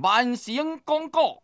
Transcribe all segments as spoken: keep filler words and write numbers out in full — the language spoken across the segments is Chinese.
万成公告。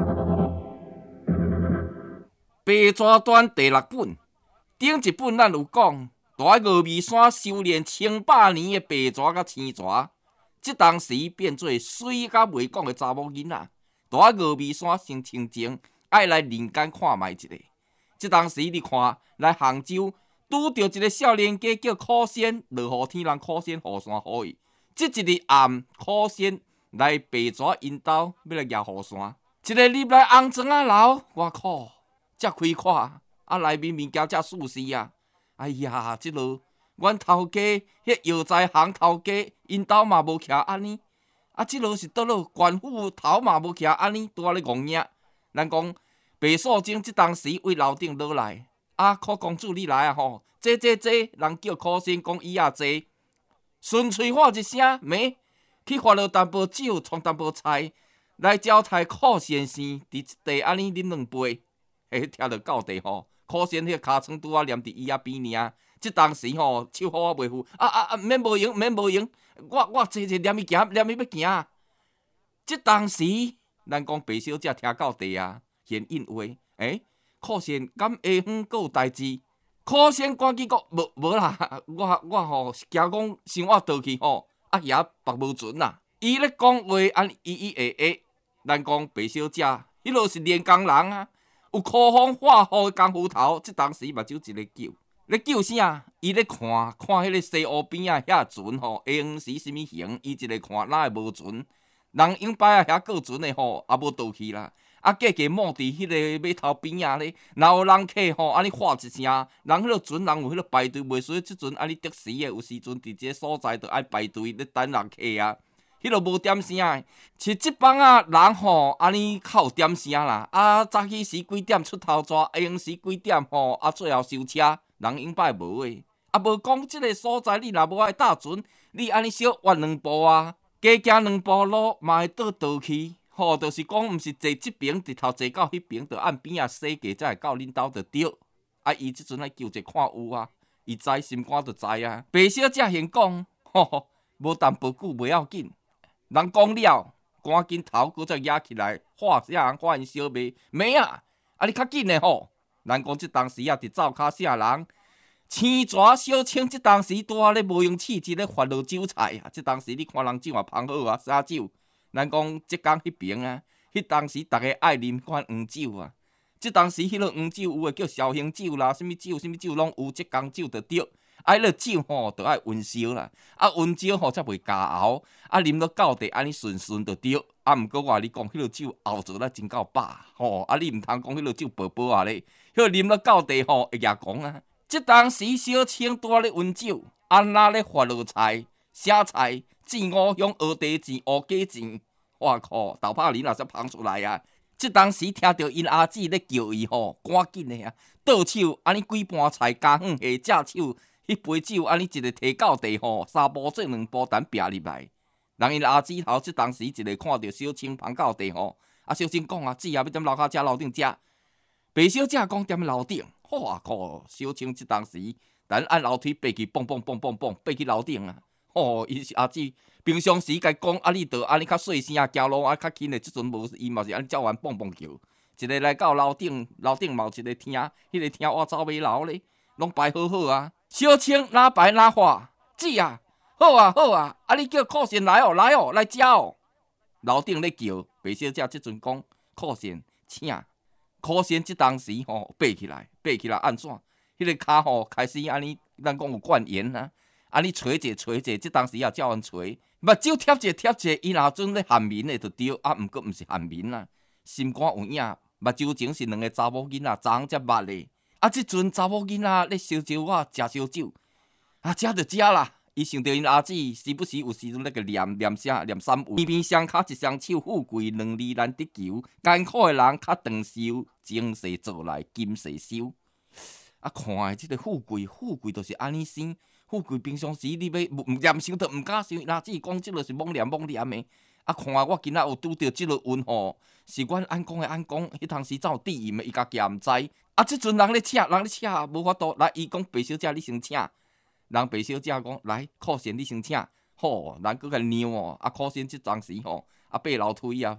白蛇传第六本，顶一本咱有讲，在峨眉山修炼千百年的白蛇甲青蛇，即当时变做水甲袂讲的查某囡仔，在峨眉山生清净，爱来人间看卖一下。即当时你看来杭州，拄着一个少年家叫苦仙，落雨天人苦仙雨伞予伊。即一日暗，苦仙来白蛇因兜要来举雨伞，一个入来红砖仔楼，我靠！遮开看，啊内面物件遮舒适啊！哎呀，即落阮头家迄药材行头家，因兜嘛无徛安尼，啊即落是倒落官府头嘛无徛安尼，拄啊咧戆影。咱讲白素贞即当时为楼顶落来，啊苦公主你来啊吼，坐坐坐，人叫苦仙讲椅仔坐，顺嘴喊一声没，去发落淡薄酒，冲淡薄菜，来招待苦先生，伫一地安尼啉两杯。嘿，听着到地吼，苦仙迄个尻川拄啊黏伫椅仔边尔。即当时吼，手好啊袂赴，啊啊啊，免无用，免无用，我我坐坐念伊行，念伊要行。即当时，咱讲白小姐听到地啊，现应话，诶，苦仙敢下昏阁有代志？苦仙赶紧讲，无无啦，我我吼惊讲生活倒去吼，啊遐白无存啦。伊咧讲话，安伊伊下下，咱讲白小姐，迄落是练工人啊。有苦风化雨的功夫头，即当时目睭一咧叫，咧叫啥？伊咧看看迄个西湖边啊，遐船吼，下昏时什物形？伊一咧看，哪会无船？人永摆啊，遐过船的吼，也无倒去啦。啊，价价摸伫迄个码头边啊咧，若有人客吼，安尼喊一声，人迄落船人有迄落排队，袂说即阵安尼得时的，有时阵伫一个所在着爱排队咧等人客啊。迄落无点声诶，是即帮啊人吼，安尼较有点声啦。啊，早起时几点出头抓，下昏时几点吼，啊最后收车，人永摆无诶。啊，无讲即个所在，你若无爱搭船，你安尼小越两步啊，加行两步路嘛会倒倒去。吼，就是讲毋是坐即边，直头坐到迄边，着按边啊洗过，才会到恁兜着对。啊，伊即阵爱求者看有啊，伊知心肝着知啊。白小姐先讲，吼吼，无淡薄久袂要紧。人讲了，赶紧头搁再压起来，喊啥人喊因小妹妹啊！啊，你较紧的吼！咱讲即当时啊，伫灶骹啥人？青蛇小青即当时拄啊咧无用气质咧发落酒菜啊！即当时你看人酒也芳好啊，啥酒？咱讲即工迄边啊，迄当时逐个爱啉款黄酒啊！即当时迄落黄酒有诶叫绍兴酒啦，什物酒什物酒拢有，即工酒着对。啊，迄落酒吼，着爱温烧啦，啊温烧吼才袂加熬，啊啉落到地安尼顺顺着对。啊，毋过我甲你讲，迄落酒熬做了真够饱吼，啊你毋通讲迄落酒薄薄啊咧，迄落啉落到地吼会牙讲啊。即当时小青拄咧温酒，安那咧发落菜、写菜、煎五香、蚵茶煎、乌鸡煎，我靠，豆泡梨若煞芳出来啊！即当时听到因阿姊咧叫伊吼，赶紧的啊，倒手安尼几盘菜加远下，正手。迄杯酒安尼一个摕到地吼，三步做两步，等劈入来。人因阿姊头即当时一个看到小青放到地吼，啊小青讲啊，姊啊要踮楼骹食楼顶食。白小姐讲踮楼顶，哇靠！小青即当时等按楼梯爬去，蹦蹦蹦蹦蹦，爬去楼顶啊！吼、哦，伊是阿姊平常时甲讲啊，你着安尼较细声，行路啊较轻的，即阵无伊嘛是安尼照完蹦蹦叫。一个来到楼顶，楼顶嘛有一个厅，迄、那个厅我走尾楼咧，拢摆好好啊。小青哪摆哪话，姊啊，好啊好啊，啊你叫苦仙来哦来哦来食哦。楼顶咧叫，白小姐即阵讲苦仙请，苦仙即当时吼爬起来，爬起来按怎？迄、那个骹吼开始安尼，咱讲有灌盐啊，安尼捶者捶者，即当时也照安捶，目睭贴者贴者，伊若准咧含面的就对，啊毋过毋是含面啦，心肝有影，目睭前是两个查某囡仔，昨昏才捌咧。啊！即阵查某囡仔咧烧酒啊，食烧酒，啊，食着食啦。伊想着因阿姊时不时有时阵咧个念念啥念三位，偏偏双骹一双手，富贵两字难得求。艰苦诶人较长寿，前世做来今世修。啊，看诶，即个富贵，富贵就是安尼生。富贵平常时你要念想着毋敢想，阿姊讲即落是猛念猛念诶。啊，看我今仔有拄着即落运吼，是阮按讲诶按讲，迄当时怎有地因诶，伊家己也毋知。啊！即阵人咧请，人咧请，无法度来。伊讲白小姐，你先请。人白小姐讲来，苦仙你先请。吼，人搁甲尿哦。啊，苦仙即当时吼，啊爬楼梯啊，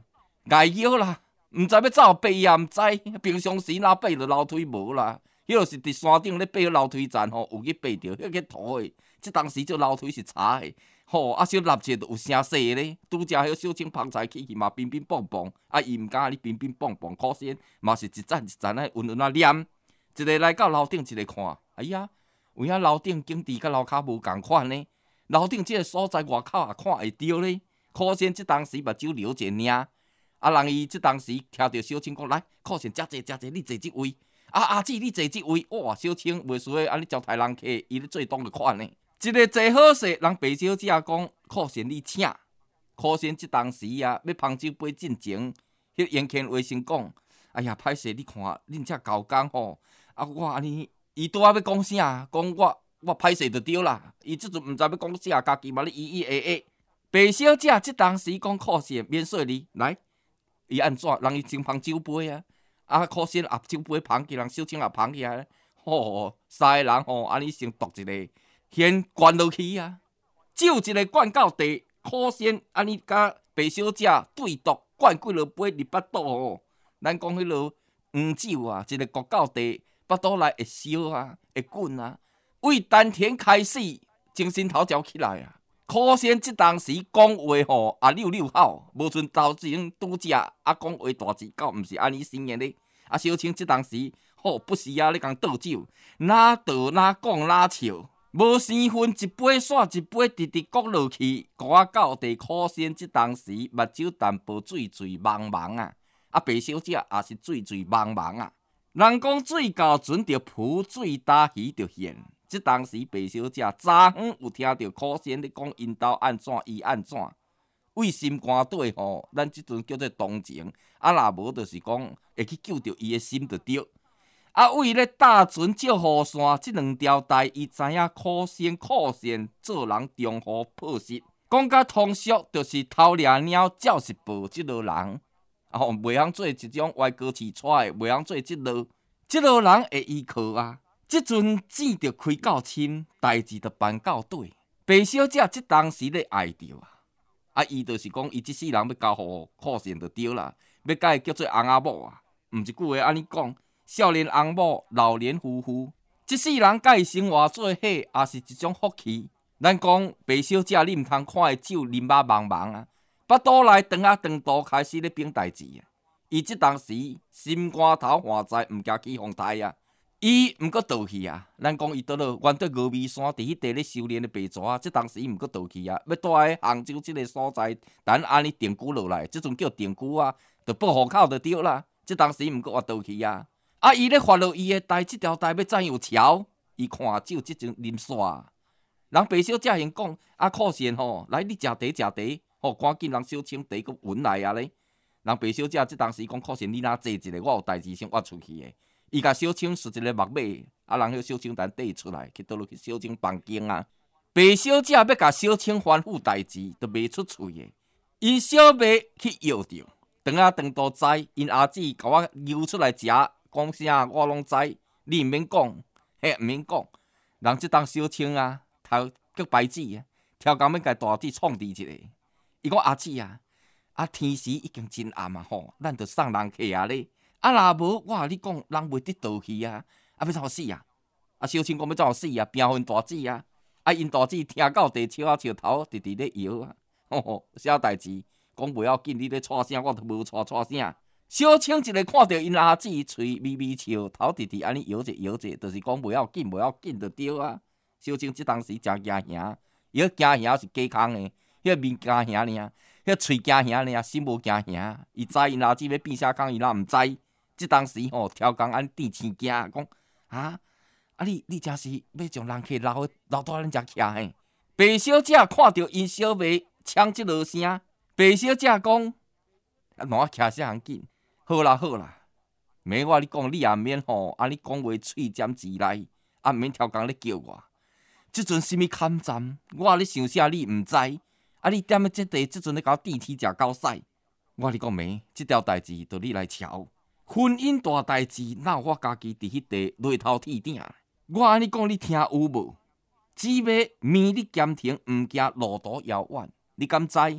碍腰啦，毋知要走爬也毋知，平常时哪爬着楼梯无啦？迄落是伫山顶咧爬楼梯站吼，有去爬着，迄个土诶。即当时这楼梯是柴诶，吼啊小立者就有声势咧。拄则迄小青芳菜起去嘛，乒乒乓乓，啊伊毋敢安尼乒乒乓乓，可惜嘛是一层一层诶，温温啊黏。一个来到楼顶，一个看，哎呀，有影楼顶景致甲楼骹无共款呢。楼顶即个所在外口也看会着咧，可惜即当时目睭流一领。啊，人伊即当时听着小青讲，来，可惜遮济遮济，你坐即位。啊阿姊，你坐即位，哇，小青袂输诶，安尼招待人客，伊咧做当着款呢。一个坐好势，人白小姐讲，可惜你请。可惜即当时啊，要捧酒杯进前，迄严谦话先讲，哎呀，歹势，你看，恁遮交工吼，啊，我安尼，伊拄仔要讲啥？讲我我歹势就对啦。伊即阵毋知要讲啥，家己嘛咧咿咿诶诶。白小姐即当时讲可惜，免说你来。伊安怎？人伊先捧酒杯啊，啊，可惜啊酒杯捧起，人小青也捧起来，吼，三个人吼，安尼先夺一个，先灌落去啊，酒一个灌到地，可惜安尼甲白小姐对赌，灌几落杯入巴肚吼，咱讲迄落黄酒啊，一个灌到地，巴肚内会烧啊，会滚啊，为丹田开始，精神头条起来啊。可惜即当时讲话吼啊溜溜好，无像头前拄则啊讲话大字狗，毋是安尼生的咧。啊，小青即当时吼不时啊咧共倒酒，哪倒哪讲哪笑，无生分一杯煞一杯，直直搁落去，搁啊到地。可惜即当时目睭淡薄醉醉茫茫啊，啊白小姐也是醉醉茫茫啊。人讲水到船着浮，水打鱼着现。即当时白小姐早昏有听到可惜咧讲因兜安怎伊安怎，为心肝底吼，咱即阵叫做同情，啊若无就是讲会去救着伊的心就对。啊为咧搭船借雨伞，即两条带伊知影可惜可惜做人中途破失，讲甲通俗就是偷掠鸟照是报即落人，啊吼袂晓做一种歪歌市揣的，袂晓做即落即落人会依靠啊。即阵钱着开到深，代志着办到对。白小姐即当时咧爱着啊，啊伊就是讲伊即世人要交互可惜就对啦，要甲伊叫做翁仔某啊，毋是句话安尼讲，少年翁某，老年夫妇，即世人甲伊生活做伙，也是一种福气。咱讲白小姐，你毋通看伊酒啉啊茫茫啊，巴肚内肠啊肠肚开始咧变代志啊。伊即当时心肝头换在毋惊起风台啊。伊毋过倒去啊！咱讲伊倒落原对峨眉山伫迄地咧修炼的白蛇啊，即当时伊毋过倒去啊，要住喺杭州即个所在，等安尼定居落来，即阵叫定居啊，着报户口就对啦。即当时伊毋过活倒去啊！啊，伊咧发落伊的带，即条带要怎样桥？伊看酒即阵啉煞，人白小姐先讲啊，可惜吼，来你食茶食茶，吼赶紧人小青茶佫运来啊咧。人白小姐即当时讲，可惜你若坐一个，我有代志先挖出去的。伊甲小青拾一个木马，啊，人迄小青等缀出来，去倒落去小青房间啊。白小姐要甲小青吩咐代志，都袂出喙的。因小妹去摇着，肠啊肠都知，因阿姊甲我揪出来食，讲啥我拢知，你毋免讲，嘿毋免讲。人即当小青啊，头叫白纸啊，超工要甲大姊创治一个。伊讲阿姊啊，啊天时已经真暗啊吼，咱着送人客啊咧。啊，若无我甲你讲，人袂得倒去啊！啊，要怎么死啊？啊，小青讲要怎么死啊？拼婚大姊啊！啊，因大姊听到地笑啊笑头，直直咧摇啊！吼吼，啥代志？讲袂要紧，你咧吵啥，我都无吵吵啥。小青一个看到因阿姊喙微微笑，头直直安尼摇者摇者，就是讲袂要紧，袂要紧就对啊！小青即当时真惊吓，伊个惊吓是假空的，迄个面惊吓尔，迄个喙惊吓尔，心无惊吓。伊知因阿姊要变啥空，伊若毋知。即当时吼，超工安地生惊，讲啊啊你你真是要将人客留留到咱遮徛嘿。白小姐看到因小妹呛即落声，白小姐讲啊，哪我徛啥紧？好啦好啦，免我你讲，你也免吼，安尼讲话喙尖舌来，啊免超工咧叫我。即阵什物坎站，我咧想啥你毋知？啊你踮咧即地，即阵咧甲我电梯食狗屎，我你讲没，即条代志着你来瞧。婚姻大代志，哪有我家己伫迄地犁头铁鼎？我安尼讲，你听有无？只要勉力坚挺，毋惊路途遥远。你敢知？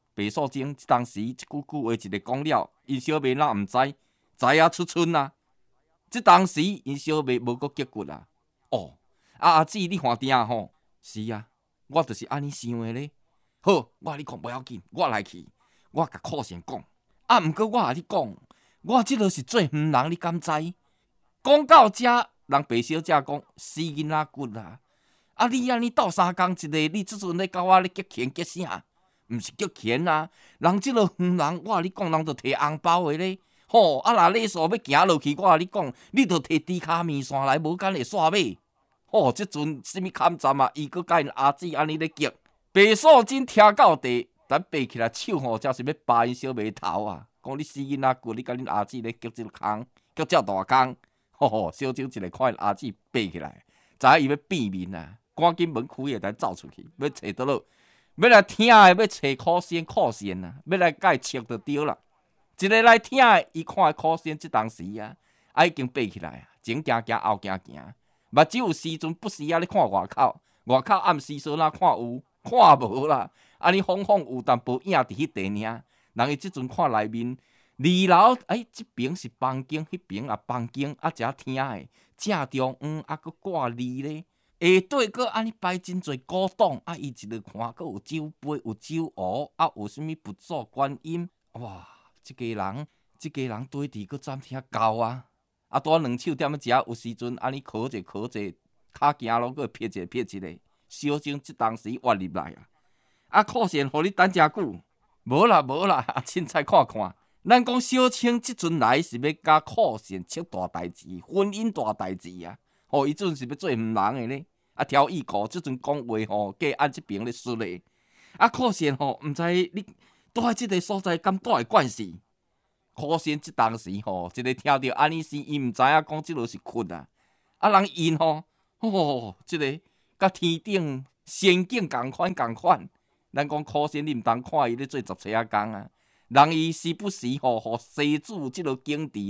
白素贞当时一句句话一个讲了，因小妹哪毋知，知影出春啊！即当时因小妹无阁结骨啊。哦，啊阿姊你看定吼？是啊，我就是安尼想的咧。好，我甲你讲不要紧，我来去，我甲寇贤讲。啊，毋过我甲你讲，我即落是做远人，你敢知？讲到遮，人白小姐讲死囡仔骨啊！啊，你安尼斗相共一个，你即阵咧甲我咧结拳结啥？毋是结拳啊！人即落远人，我甲你讲，人着摕红包的咧。吼、哦，啊若礼数要行落去，我甲你讲，你着摕猪骹面线来，无干会煞马。吼、哦，即阵什物砍站啊？伊阁甲因阿姊安尼咧结。白素贞听到地，咱爬起来手吼，才是要拔因小妹头啊！讲你死囡仔骨，你甲恁阿姊咧结即个空，结遮大空。吼、吼，小周一个看因阿姊爬起来，知影伊要变面啊！赶紧门开下，咱走出去，要找倒落，要来听的要找苦仙苦仙啊，要来甲伊切就对啦。一个来听的，伊看苦仙即当时啊，啊已经爬起来啊，前行行后行行，目睭有时阵不时啊咧看外口，外口暗时阵啊看有，看无啦。安尼晃晃有淡薄影伫迄地尔，人伊即阵看内面二楼，哎，即边是房间，迄边也房间，啊遮听的正中央啊，佫挂字咧。下底佫安尼摆真侪古董，啊，伊一路看，佫有酒杯，有酒壶，啊，有啥物佛祖、观音，哇！即家人，即家人对伫佫暂听够啊！啊，拄两手踮咧食，有时阵安尼靠者靠者，骹行路佫撇者撇一个，小心即当时挖入来啊！啊，可惜互你等诚久，无啦无啦，啊，凊彩看看。咱讲小青即阵来是要甲酷贤出大代志，婚姻大代志啊！吼、哦，伊阵是要做毋人的咧。啊，条意裤即阵讲话吼，计按即边咧说咧。啊，酷贤吼，毋知你住喺即个所在，敢住会惯势？酷贤即当时吼，一个听着安尼声，伊毋知影讲即落是困啊。啊，人因吼，吼，即、这个甲天顶仙境共款共款。咱讲酷贤，你毋通看伊咧做十七仔工啊。人伊时不时吼，互西主即落警示。